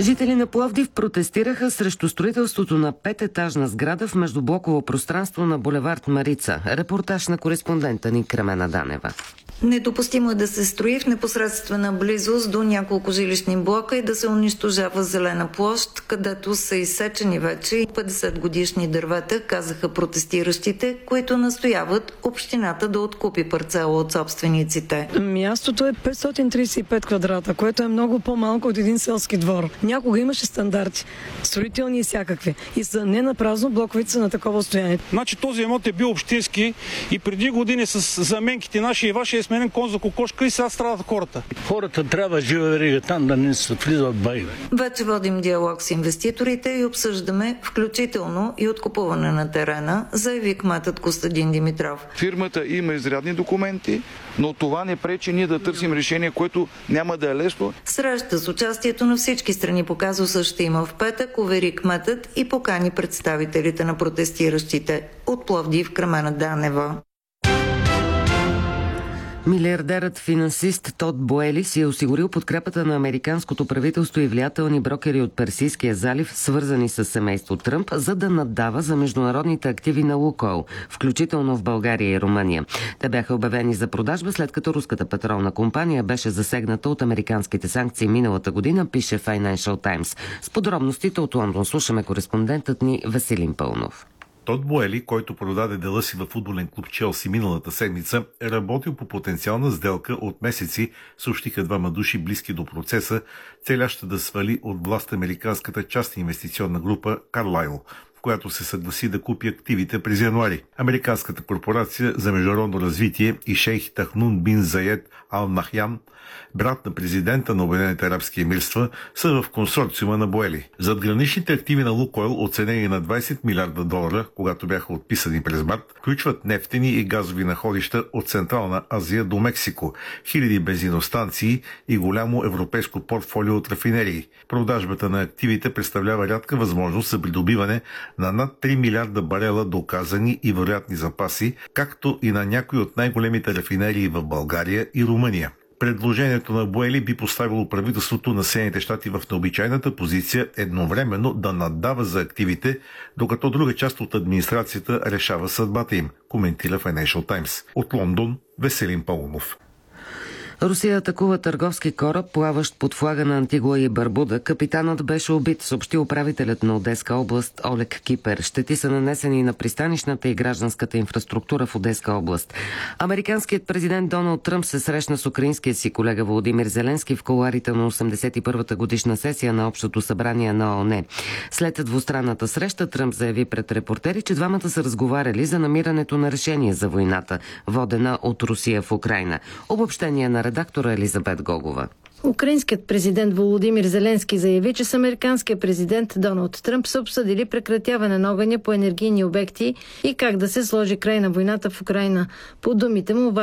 Жители на Пловдив протестираха срещу строителството на 5-етажна сграда в междублоково пространство на булевард Марица. Репортаж на кореспондента ни Кремена Данева. Недопустимо е да се строи в непосредствена близост до няколко жилищни блока и да се унищожава зелена площ, където са изсечени вече 50 годишни дървета, казаха протестиращите, които настояват общината да откупи парцела от собствениците. Мястото е 535 квадрата, което е много по-малко от един селски двор. Някога имаше стандарти, строителни и всякакви. И са не напразно блоковете са на такова стояние. Значи този имот е бил общински и преди години с заменките наши и ваши е сменен кон за кокошка и сега страдат хората. Хората трябва жива верига там да не се влизат байве. Вече водим диалог с инвеститорите и обсъждаме включително и откупуване на терена, заяви кметът Костадин Димитров. Фирмата има изрядни документи, но това не пречи ние да търсим решение, което няма да е лесно. Среща с участието на всички страни по казуса ще има в петък, увери кметът и покани представителите на протестиращите. От Пловдив, Кремена Данева. Милиардерът финансист Тод Боели си е осигурил подкрепата на американското правителство и влиятелни брокери от Персийския залив, свързани с семейство Тръмп, за да наддава за международните активи на Лукойл, включително в България и Румъния. Те бяха обявени за продажба, след като руската петролна компания беше засегната от американските санкции миналата година, пише Financial Times. С подробностите от Лондон слушаме кореспондентът ни Веселин Пълнов. Тод Боели, който продаде дела си във футболен клуб Челси миналата седмица, е работил по потенциална сделка от месеци, съобщиха двама души близки до процеса, целяща да свали от власт американската частна инвестиционна група Карлайл, в която се съгласи да купи активите през януари. Американската корпорация за международно развитие и шейх Тахнун бин Заед Ал Нахян, брат на президента на Обединените арабски емирства, са в консорциума на Боели. Задграничните активи на Лукойл, оценени на $20 милиарда, когато бяха отписани през март, включват нефтени и газови находища от Централна Азия до Мексико, хиляди бензиностанции и голямо европейско портфолио от рафинерии. Продажбата на активите представлява рядка възможност за придобиване на над 3 милиарда барела доказани и вероятни запаси, както и на някои от най-големите рафинерии в България и Румъния. Предложението на Боели би поставило правителството на Съединените щати в необичайната позиция едновременно да наддава за активите, докато друга част от администрацията решава съдбата им, коментира Financial Times. От Лондон, Веселин Паунов. Русия атакува търговски кораб, плаващ под флага на Антигуа и Барбуда. Капитанът беше убит, съобщи управителят на Одеска област Олег Кипер. Щети са нанесени на пристанищната и гражданската инфраструктура в Одеска област. Американският президент Доналд Тръмп се срещна с украинския си колега Володимир Зеленски в кулоарите на 81-та годишна сесия на Общото събрание на ООН. След двустранната среща Тръмп заяви пред репортери, че двамата са разговаряли за намирането на решение за войната, водена от Русия в Украйна. Обобщение на редактора Елизабет Гогова. Украинският президент Володимир Зеленски заяви, че с американския президент Доналд Тръмп са обсъдили прекратяване на огъня по енергийни обекти и как да се сложи край на войната в Украйна. По думите му,